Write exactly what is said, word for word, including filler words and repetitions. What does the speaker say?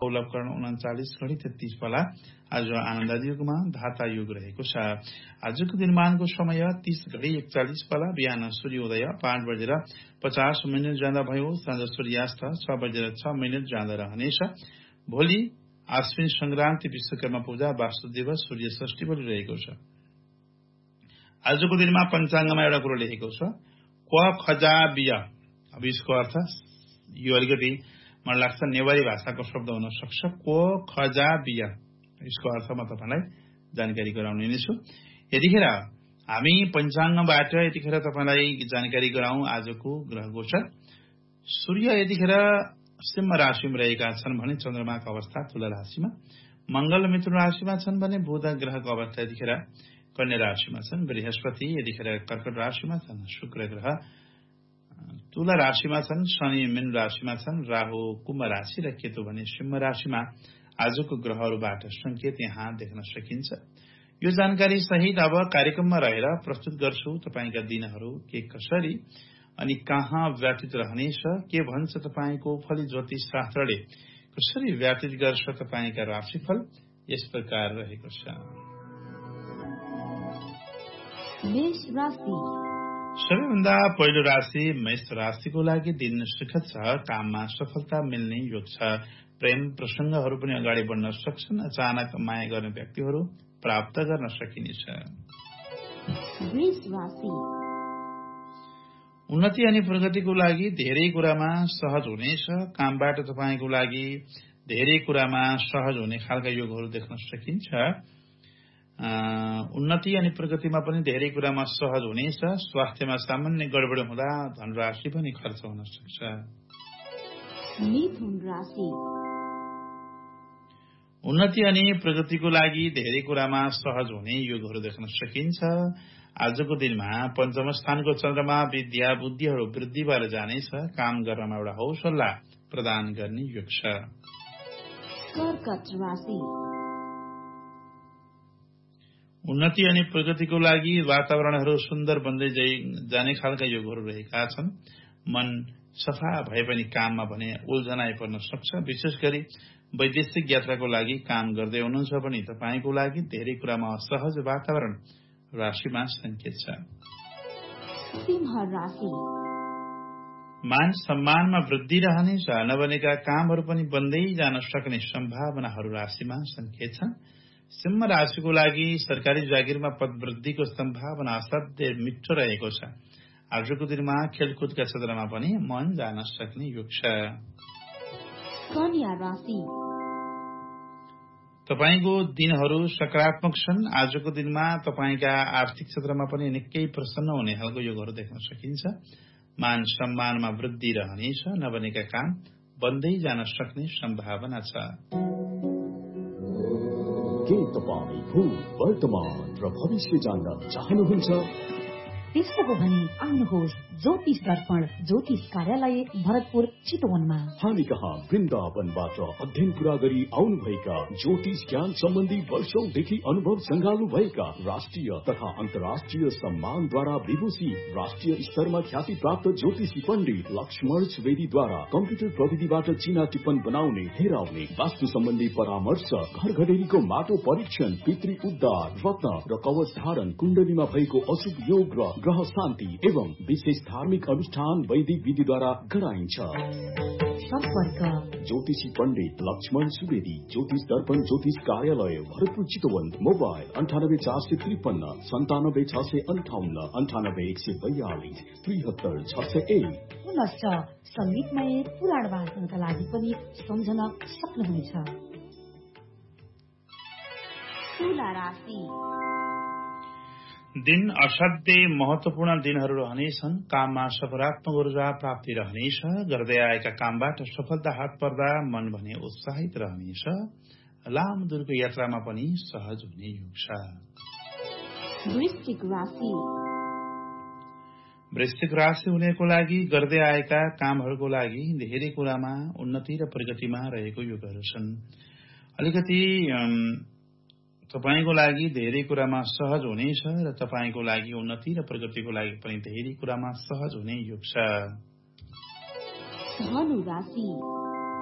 कौलवकर्ण उन्चालिस घडी तेत्तीस पाला आज आनन्द युगमा धाता युग रहेको छ। आजको दिनमानको समय तीस घडी एकचालिस पाला बिहान सूर्योदय पाँच बजेर पचास मिनट जाँदा भयो, साँझ सूर्यास्त छ बजेर छ मिनट जाँदा रहनेछ। भोलि आश्विन संक्रान्ति विश्वकर्मा पूजा वासुदेव सूर्य षष्ठी पनि रहेको छ। आजको दिनमा पञ्चाङ्गमा एउटा कुरो लेखेको छ क्व खजा बिय। अब यसको अर्थ यो अलिकति मलाई लाग्छ नेवारी भाषाको शब्द हुन सक्छ। क्व खजा बिय यसको अर्थ म तपाईलाई जानकारी गराउने नै छु। यतिखेर हामी पञ्चाङ्गबाट यतिखेर तपाईलाई जानकारी गराउँ आजको ग्रह गोचर। सूर्य यतिखेर सिंह राशिमा रहेका छन् भने चन्द्रमाको अवस्था तुला राशिमा, मंगल मिथुन राशिमा छन् भने बुध ग्रहको अवस्था यतिखेर कन्या राशिमा छन्, बृहस्पति यतिखेर कर्कट राशिमा छन्, शुक्र ग्रह तुला राशिमा छन्, शनि मीन राशिमा छन्, राहु कुम्भ राशि र केतु भने सिंह राशिमा आजको ग्रहहरूबाट संकेत यहाँ देख्न सकिन्छ। यो जानकारी सहित अब कार्यक्रममा रहेर प्रस्तुत गर्छु तपाईका दिनहरू के कसरी अनि कहाँ व्यतीत रहनेछ, के भन्छ तपाईको फली ज्योतिष शास्त्रले कसरी व्यतीत गर्छ तपाईका राशिफल यस प्रकार रहेको छ। मेष राशि सबैभन्दा पहिलो राशि मेष राशिको लागि दिन सुखद छ, काममा सफलता मिल्ने योग छ, प्रेम प्रसंगहरू पनि अगाडि बढ्न सक्छन्, अचानक माया गर्ने व्यक्तिहरू प्राप्त गर्न सकिनेछ। वृष राशि उन्नति अनि प्रगतिको लागि धेरै कुरामा सहज हुनेछ, कामबाट तपाईको लागि धेरै कुरामा सहज हुने खालका योगहरू देख्न सकिन्छ। उन्नति अनि प्रगतिमा पनि धेरै कुरामा सहज हुनेछ, स्वास्थ्यमा सामान्य गडबड हुँदा धनराशि पनि खर्च हुन सक्छ। मिथुन राशि उन्नति अनि प्रगतिको लागि धेरै कुरामा सहज हुने योगहरू देख्न सकिन्छ। आजको दिनमा पञ्चम स्थानको चन्द्रमा विद्या बुद्धिहरू वृद्धि भएर जानेछ, काम गर्नमा एउटा हौसला प्रदान गर्ने योग छ। कर्कट राशि उन्नति अनि प्रगतिको लागि वातावरणहरू सुन्दर बन्दै जाने खालका योगहरू रहेका छन्। मन सफा भए पनि काममा भने उल्झन आइपर्न सक्छ। विशेष गरी वैदेशिक यात्राको लागि काम गर्दै हुनुहुन्छ भने तपाईको लागि धेरै कुरामा सहज वातावरण राशिमा संकेत छ। सिंह राशि मान सम्मानमा वृद्धि रहनेछ, नबनेका कामहरू पनि बन्दै जान सक्ने सम्भावनाहरू राशिमा संकेत छ। सिंह राशिको लागि सरकारी जागिरमा पदवृद्धिको सम्भावना असाध्यै मिठो रहेको छ। आजको दिनमा खेलकुदका क्षेत्रमा पनि मन जान सक्ने योग छ। कन्या राशि तपाईको दिनहरू सकारात्मक छन्। आजको दिनमा तपाईका आर्थिक क्षेत्रमा पनि निकै प्रसन्न हुने खालको योगहरू देख्न सकिन्छ। मान सम्मानमा वृद्धि रहनेछ, नबनेका काम बन्दै जान सक्ने सम्भावना छ। के तपाईँ भूत वर्तमान र भविष्य जान्न चाहनुहुन्छ? त्यसो हो भने आउनुहोस् ज्योतिष दर्पण ज्योतिष कार्यालय भरतपुर चितवनमा। हामी कहाँ वृन्दावनबाट अध्ययन पूरा गरी आउनुभएका ज्योतिष ज्ञान सम्बन्धी वर्षौंदेखि अनुभव संगाल्नु भएका राष्ट्रिय तथा अन्तर्राष्ट्रिय सम्मानद्वारा विभूषित राष्ट्रिय स्तरमा ख्याति प्राप्त ज्योतिषी पण्डित लक्ष्मण सुवेदीद्वारा कम्प्युटर प्रविधिबाट चिना टिप्पण बनाउने, हेराउने, वास्तु सम्बन्धी परामर्श, घर घडेरीको माटो परीक्षण, पितृ उद्धार, रत्न र कवच धारण, कुण्डलीमा भएको अशुभ योग र ग्रह शान्ति एवं विशेष धार्मिक अनुष्ठान वैदिक विधिद्वारा गराइन्छ। सम्पर्क ज्योतिषी पण्डित लक्ष्मण सुवेदी, ज्योतिष दर्पण ज्योतिष कार्यालय भरतपुर चितवन। मोबाइल अन्ठानब्बे चार सय त्रिपन्न सन्तानब्बे छ सय अन्ठाउन्न अन्ठानब्बे एक सय बयालिस त्रिहत्तर छ सय एक। पुनश्च संगीतमय पुराण वाचनका लागि पनि सम्झन सक्नुहुनेछ। तुला राशि दिन असाध्यै महत्वपूर्ण दिनहरू रहनेछन्। काममा सकारात्मक ऊर्जा प्राप्ति रहनेछ, गर्दै आएका कामबाट सफलता हात पर्दा मन भने उत्साहित रहनेछ। लामो दूरको यात्रामा पनि सहज हुने योग छ। वृश्चिक राशि वृश्चिक राशि हुनेको लागि गर्दै आएका कामहरूको लागि धेरै कुरामा उन्नति र प्रगतिमा रहेको योगहरू छन्। अलिकति तपाईको लागि धेरै कुरामा सहज हुनेछ र तपाईको लागि उन्नति र प्रगतिको लागि पनि धेरै कुरामा सहज हुने योग छ। धनु राशि